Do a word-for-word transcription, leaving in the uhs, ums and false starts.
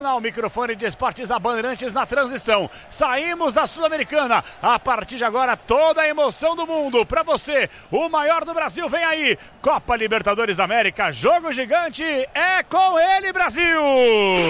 O microfone de esportes da Bandeirantes na transição. Saímos da Sul-Americana. A partir de agora, toda a emoção do mundo. Para você, o maior do Brasil vem aí. Copa Libertadores da América. Jogo gigante. É com ele, Brasil!